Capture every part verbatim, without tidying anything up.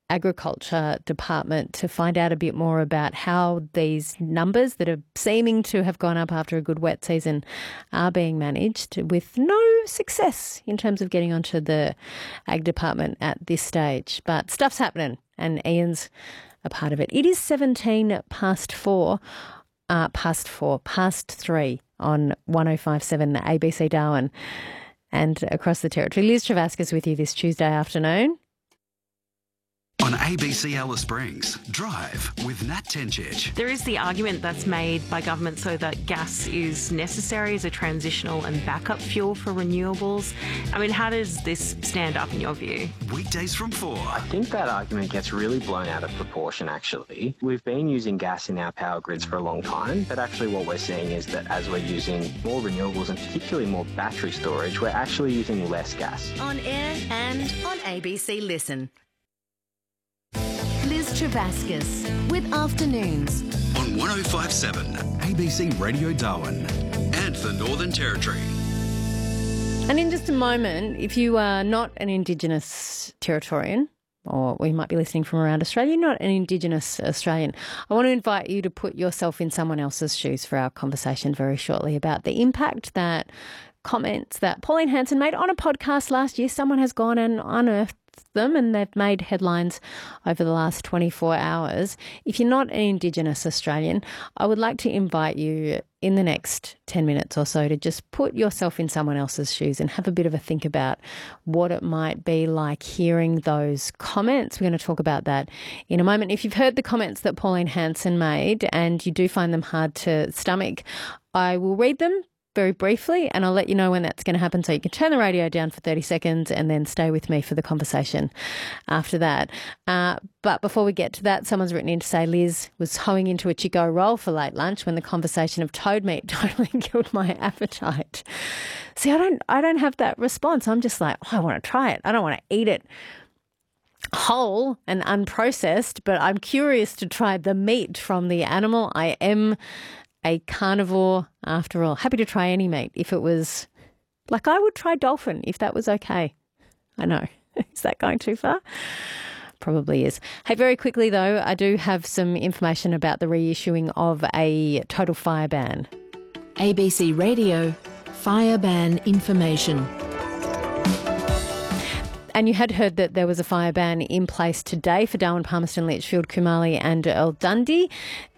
Agriculture Department to find out a bit more about how these numbers that are seeming to have gone up after a good wet season are being managed with no success in terms of getting onto the Ag Department at this stage. But stuff's happening and Ian's a part of it. It is seventeen past four, uh, past four, past three on one oh five point seven A B C Darwin and across the territory. Liz Travascus with you this Tuesday afternoon. On A B C Alice Springs, Drive with Nat Tencic. There is the argument that's made by government so that gas is necessary as a transitional and backup fuel for renewables. I mean, how does this stand up in your view? Weekdays from four. I think that argument gets really blown out of proportion, actually. We've been using gas in our power grids for a long time, but actually what we're seeing is that as we're using more renewables and particularly more battery storage, we're actually using less gas. On air and on A B C Listen. Liz Travascus with Afternoons. On one oh five point seven A B C Radio Darwin and the Northern Territory. And in just a moment, if you are not an Indigenous Territorian, or we might be listening from around Australia, you're not an Indigenous Australian, I want to invite you to put yourself in someone else's shoes for our conversation very shortly about the impact that comments that Pauline Hanson made on a podcast last year. Someone has gone and unearthed them and they've made headlines over the last twenty-four hours. If you're not an Indigenous Australian, I would like to invite you in the next ten minutes or so to just put yourself in someone else's shoes and have a bit of a think about what it might be like hearing those comments. We're going to talk about that in a moment. If you've heard the comments that Pauline Hanson made and you do find them hard to stomach, I will read them very briefly, and I'll let you know when that's going to happen so you can turn the radio down for thirty seconds and then stay with me for the conversation after that. Uh, but before we get to that, someone's written in to say Liz was hoeing into a Chico roll for late lunch when the conversation of toad meat totally killed my appetite. See, I don't, I don't have that response. I'm just like, oh, I want to try it. I don't want to eat it whole and unprocessed, but I'm curious to try the meat from the animal. I am a carnivore after all. Happy to try any meat if it was, like I would try dolphin if that was okay. I know. Is that going too far? Probably is. Hey, very quickly though, I do have some information about the reissuing of a total fire ban. A B C Radio Fire Ban Information. And you had heard that there was a fire ban in place today for Darwin, Palmerston, Litchfield, Kumali and Earl Dundee.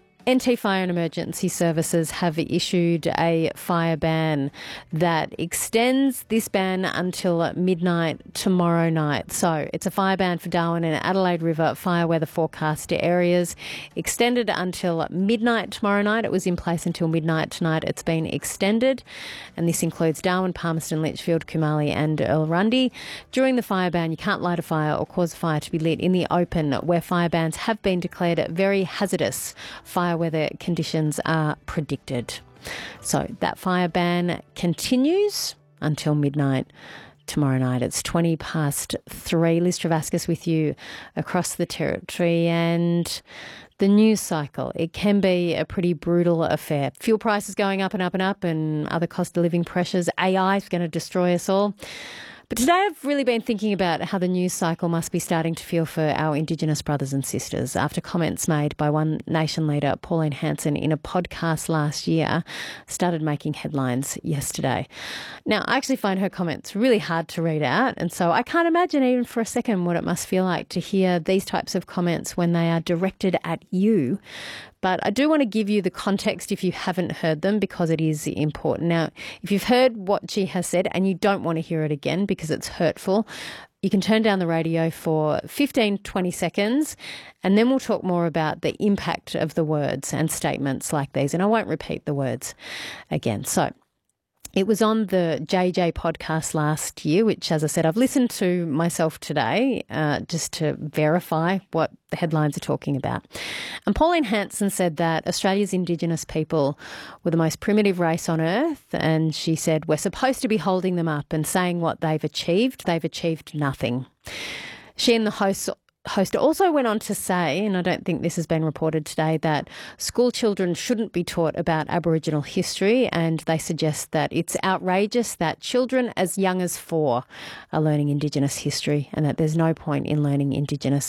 N T Fire and Emergency Services have issued a fire ban that extends this ban until midnight tomorrow night. So it's a fire ban for Darwin and Adelaide River fire weather forecast areas, extended until midnight tomorrow night. It was in place until midnight tonight. It's been extended, and this includes Darwin, Palmerston, Litchfield, Kumali and Earl-Rundy. During the fire ban, you can't light a fire or cause a fire to be lit in the open where fire bans have been declared very hazardous. Fire weather conditions are predicted. So that fire ban continues until midnight tomorrow night. It's twenty past three. Liz Travascus with you across the territory, and the news cycle, it can be a pretty brutal affair. Fuel prices going up and up and up and other cost of living pressures. A I is going to destroy us all. But today I've really been thinking about how the news cycle must be starting to feel for our Indigenous brothers and sisters after comments made by One Nation leader Pauline Hanson in a podcast last year started making headlines yesterday. Now, I actually find her comments really hard to read out, and so I can't imagine even for a second what it must feel like to hear these types of comments when they are directed at you. But I do want to give you the context if you haven't heard them, because it is important. Now, if you've heard what she has said and you don't want to hear it again because it's hurtful, you can turn down the radio for fifteen, twenty seconds, and then we'll talk more about the impact of the words and statements like these. And I won't repeat the words again. So it was on the J J podcast last year, which, as I said, I've listened to myself today uh, just to verify what the headlines are talking about. And Pauline Hanson said that Australia's Indigenous people were the most primitive race on earth, and she said we're supposed to be holding them up and saying what they've achieved. They've achieved nothing. She and the hosts host also went on to say, and I don't think this has been reported today, that school children shouldn't be taught about Aboriginal history, and they suggest that it's outrageous that children as young as four are learning Indigenous history and that there's no point in learning Indigenous